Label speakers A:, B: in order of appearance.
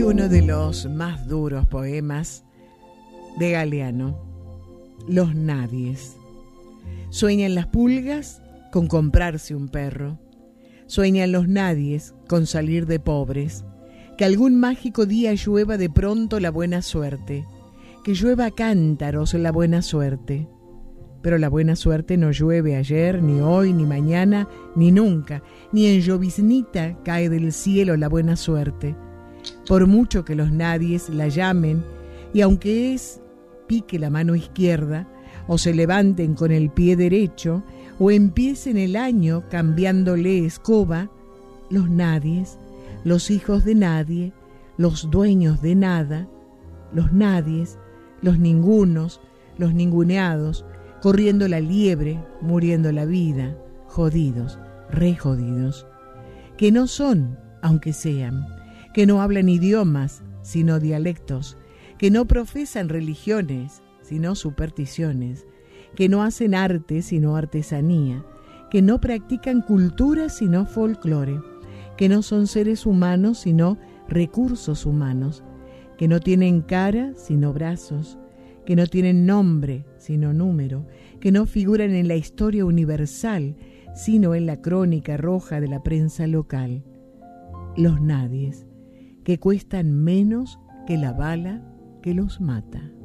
A: uno de los más duros poemas de Galeano, Los Nadies. Sueñan las pulgas con comprarse un perro. Sueñan los nadies con salir de pobres. Que algún mágico día llueva de pronto la buena suerte. Que llueva a cántaros la buena suerte. Pero la buena suerte no llueve ayer, ni hoy, ni mañana, ni nunca. Ni en lloviznita cae del cielo la buena suerte. Por mucho que los nadies la llamen, y aunque pique la mano izquierda, o se levanten con el pie derecho, o empiecen el año cambiándole escoba, los nadies, los hijos de nadie, los dueños de nada, los nadies, los ningunos, los ninguneados, corriendo la liebre, muriendo la vida, jodidos, re jodidos, que no son, aunque sean, que no hablan idiomas, sino dialectos, que no profesan religiones, sino supersticiones, que no hacen arte, sino artesanía, que no practican cultura, sino folclore, que no son seres humanos, sino recursos humanos, que no tienen cara, sino brazos, que no tienen nombre, sino número, que no figuran en la historia universal, sino en la crónica roja de la prensa local. Los nadies, que cuestan menos que la bala que los mata.